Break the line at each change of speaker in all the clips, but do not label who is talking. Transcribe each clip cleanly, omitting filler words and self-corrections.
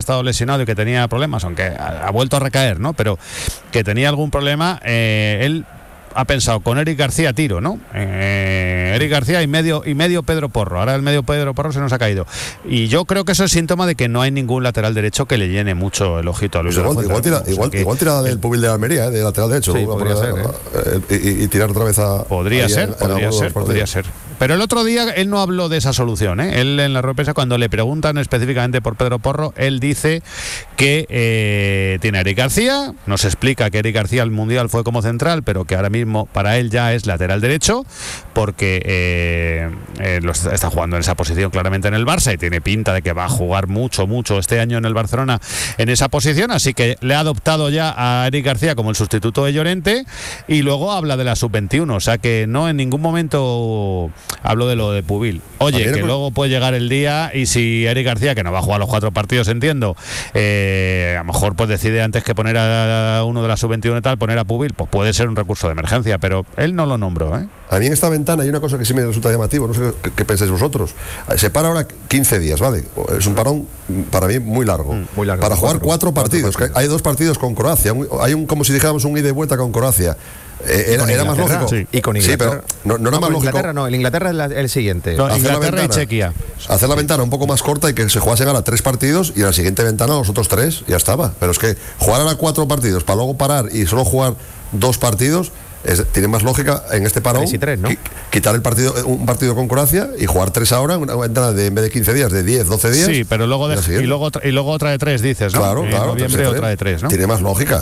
estado lesionado y que tenía problemas, aunque ha vuelto a recaer, ¿no? Pero que tenía algún problema, él ha pensado con Eric García tiro, ¿no? Eric García y medio Pedro Porro. Ahora el medio Pedro Porro se nos ha caído. Y yo creo que eso es síntoma de que no hay ningún lateral derecho que le llene mucho el ojito a Luis de la Fuente.
Igual tira del Pubil de Almería, de lateral derecho.
Sí, podría ser,
y tirar otra vez a...
Podría ser. Pero el otro día él no habló de esa solución, ¿eh? Él en la rueda de prensa, cuando le preguntan específicamente por Pedro Porro, él dice que tiene a Eric García, nos explica que Eric García al Mundial fue como central, pero que ahora mismo para él ya es lateral derecho, porque está jugando en esa posición claramente en el Barça y tiene pinta de que va a jugar mucho este año en el Barcelona en esa posición, así que le ha adoptado ya a Eric García como el sustituto de Llorente, y luego habla de la sub-21, o sea que no en ningún momento hablo de lo de Pubil. Oye, que luego puede llegar el día y si Eric García, que no va a jugar los 4 partidos, entiendo, a lo mejor pues decide antes que poner a uno de la sub-21 y tal, poner a Pubil, pues puede ser un recurso de emergencia, pero él no lo nombró, ¿eh?
A mí en esta ventana hay una cosa que sí me resulta llamativo, no sé qué pensáis vosotros. Se para ahora 15 días, ¿vale? Es un parón para mí muy largo. Para jugar 4 partidos. Que hay 2 partidos con Croacia. Hay como si dijéramos un ida y vuelta con Croacia. Era más lógico.
Sí. Y con Inglaterra.
Sí, pero no era más lógico.
Inglaterra no, el Inglaterra es el siguiente.
No, Inglaterra y Chequia.
Hacer la ventana un poco más corta y que se jugasen ahora 3 partidos y en la siguiente ventana los otros 3, ya estaba. Pero es que jugar ahora 4 partidos para luego parar y solo jugar 2 partidos. Tiene más lógica en este parón
3 y 3, ¿no?
Quitar un partido con Croacia y jugar 3 ahora, una ventana en vez de 15 días, de 10, 12 días.
Sí, pero luego y luego otra de 3, dices, ¿no?
Claro,
en noviembre otra de 3, ¿no?
Tiene más lógica.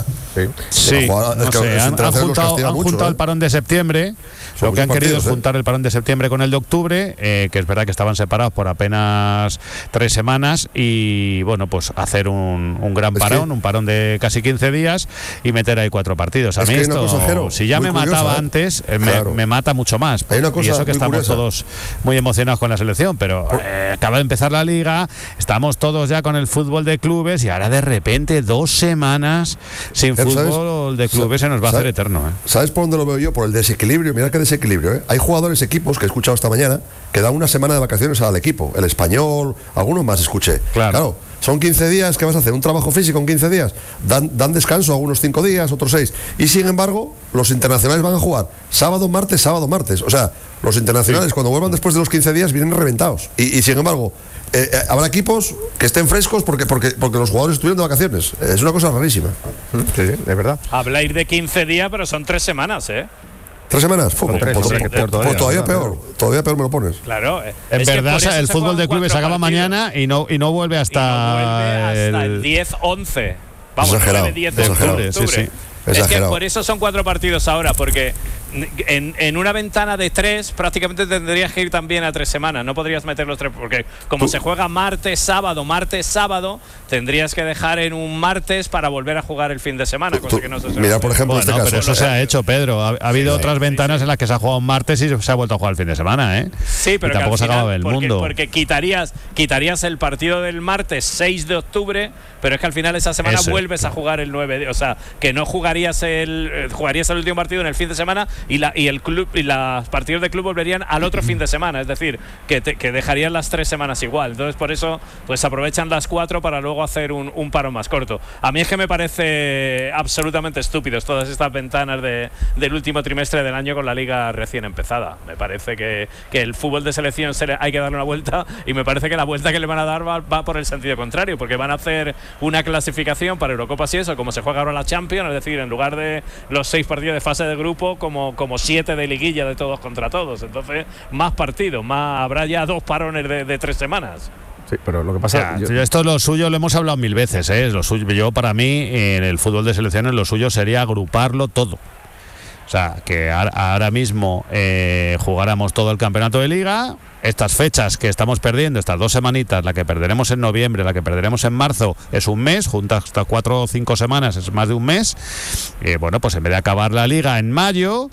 Sí. Han juntado el parón de septiembre. Lo que han querido es juntar el parón de septiembre con el de octubre, que es verdad que estaban separados por apenas 3 semanas, y bueno, pues hacer un gran parón, un parón de casi 15 días y meter ahí 4 partidos. A mí esto, si ya me mataba antes, me mata mucho más. Y eso que estamos todos muy emocionados con la selección, pero acaba de empezar la liga, estamos todos ya con el fútbol de clubes y ahora de repente 2 semanas sin fútbol de clubes se nos va a hacer eterno.
¿Sabes por dónde lo veo yo? Por el desequilibrio. Mira qué desequilibrio. Hay jugadores, equipos que he escuchado esta mañana que dan una semana de vacaciones al equipo. El Español, algunos más escuché. Claro. Son 15 días, ¿qué vas a hacer? ¿Un trabajo físico en 15 días? Dan descanso algunos 5 días, otros 6. Y sin embargo, los internacionales van a jugar sábado, martes. O sea, los internacionales cuando vuelvan después de los 15 días vienen reventados. Y sin embargo, habrá equipos que estén frescos porque los jugadores estuvieron de vacaciones. Es una cosa rarísima.
Sí, es verdad.
Habláis de 15 días, pero son 3 semanas, ¿eh?
3 semanas, pues todavía peor me lo pones.
Claro,
en verdad el fútbol de clubes acaba mañana y no vuelve hasta
el 10-11. Vamos,
exagerado,
el 10 de octubre.
Sí.
Es que por eso son 4 partidos ahora, porque en una ventana de 3 prácticamente tendrías que ir también a 3 semanas. No podrías meter los 3, porque como se juega martes, sábado, tendrías que dejar en un martes para volver a jugar el fin de semana, cosa que no se suele.
Mira, por ejemplo,
bueno, pero eso se ha hecho, Pedro. Ha habido otras ventanas en las que se ha jugado un martes y se ha vuelto a jugar el fin de semana, ¿eh?
Sí, pero
y tampoco se acaba el mundo.
Porque quitarías el partido del martes 6 de octubre, pero es que al final esa semana vuelves a jugar el 9, o sea, que no jugarías el último partido en el fin de semana y el club y los partidos de club volverían al otro fin de semana, es decir, que dejarían las 3 semanas igual. Entonces por eso pues aprovechan las 4 para luego hacer un paro más corto. A mí es que me parece absolutamente estúpidos todas estas ventanas del último trimestre del año con la liga recién empezada. Me parece que el fútbol de selección hay que darle una vuelta, y me parece que la vuelta que le van a dar va por el sentido contrario, porque van a hacer una clasificación para Eurocopas y eso, como se juega ahora la Champions, es decir, en lugar de los 6 partidos de fase de grupo, como 7 de liguilla de todos contra todos. Entonces, más partidos, habrá ya 2 parones de 3 semanas.
Sí, pero lo que pasa
esto es lo suyo, lo hemos hablado 1000 veces, ¿eh? Lo suyo, yo para mí en el fútbol de selecciones lo suyo sería agruparlo todo. O sea, que ahora mismo jugáramos todo el campeonato de liga, estas fechas que estamos perdiendo, estas 2 semanitas, la que perderemos en noviembre, la que perderemos en marzo, es un mes, juntas hasta 4 o 5 semanas, es más de un mes. Bueno, pues en vez de acabar la liga en mayo,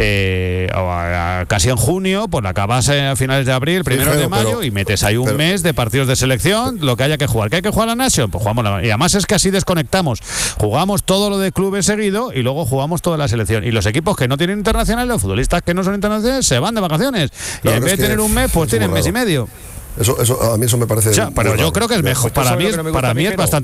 casi en junio, pues la acabas a finales de abril, 1 de mayo, y metes ahí un mes de partidos de selección, lo que haya que jugar. ¿Que hay que jugar la Nation? Pues jugamos y además es que así desconectamos. Jugamos todo lo de clubes seguido y luego jugamos toda la selección. Y los equipos que no tienen internacionales, los futbolistas que no son internacionales, se van de vacaciones. Claro, y en vez de tener un mes, pues tienen mes y medio.
Eso a mí eso me parece.
Pero yo creo que es mejor. Para mí es bastante